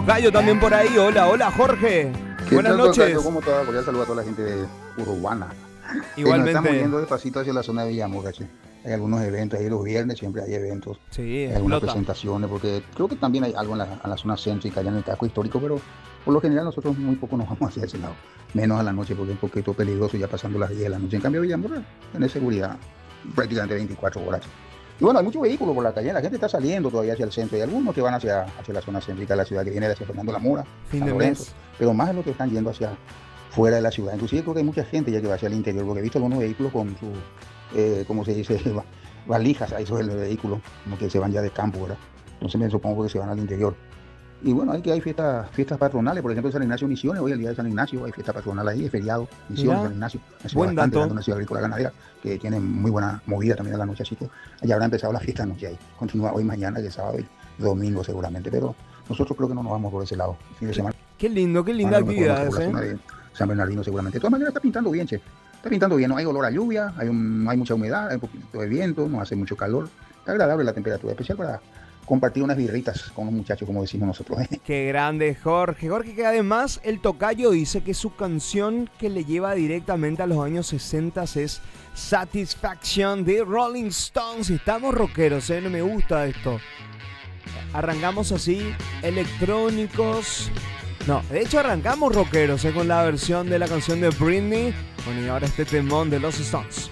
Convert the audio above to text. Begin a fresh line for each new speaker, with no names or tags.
tocayo también por ahí. Hola, hola, Jorge.
¿Qué
Buenas
tal,
noches.
tocayo? ¿Cómo te va? Cordial saludo a toda la gente de Uruguana. Nos estamos
Igualmente.
yendo despacito hacia la zona de Villamor, ¿sí? Hay algunos eventos ahí los viernes, siempre hay eventos,
Sí,
hay algunas
explota.
presentaciones, porque creo que también hay algo en la zona céntrica, allá en el casco histórico, pero por lo general nosotros muy poco nos vamos hacia ese lado, menos a la noche porque es un poquito peligroso ya pasando las 10 de la noche. En cambio, Villamor tiene seguridad prácticamente 24 horas. Y bueno, hay muchos vehículos por la calle, la gente está saliendo todavía hacia el centro, y algunos que van hacia la zona céntrica de la ciudad, que viene hacia Fernando La Mora,
Fin
San
de
Lorenzo,
mes.
pero más de los que están yendo hacia fuera de la ciudad. Inclusive creo que hay mucha gente ya que va hacia el interior, porque he visto algunos vehículos con su, ¿cómo se dice? Valijas ahí sobre el vehículo, como que se van ya de campo, ¿verdad? Entonces me supongo que se van al interior. Y bueno, hay fiestas patronales, por ejemplo, en San Ignacio Misiones, hoy el día de San Ignacio hay fiesta patronal ahí, es feriado, Misiones,
Mira,
San Ignacio, una ciudad
buen
bastante
dato.
grande, una ciudad agrícola ganadera, que tiene muy buena movida también a la noche, así que ya habrá empezado la fiesta anoche ahí. Continúa hoy, mañana, que es sábado y domingo seguramente, pero nosotros creo que no nos vamos por ese lado. Fin de semana
Qué lindo, qué
a
linda
lo mejor vamos
actividades,
por la
¿eh?
zona de San Bernardino seguramente. De todas maneras está pintando bien, che. Está pintando bien, no hay olor a lluvia, no hay mucha humedad, hay un poquito de viento, no hace mucho calor. Está agradable la temperatura, especial para compartir unas birritas con los muchachos, como decimos nosotros.
Qué grande Jorge. Jorge, que además el tocayo dice que su canción que le lleva directamente a los años 60 es Satisfaction de Rolling Stones. Estamos rockeros, ¿eh? No me gusta esto. Arrancamos así, electrónicos. No, de hecho arrancamos rockeros, ¿eh? Con la versión de la canción de Britney. Bueno, y ahora este temón de los Stones.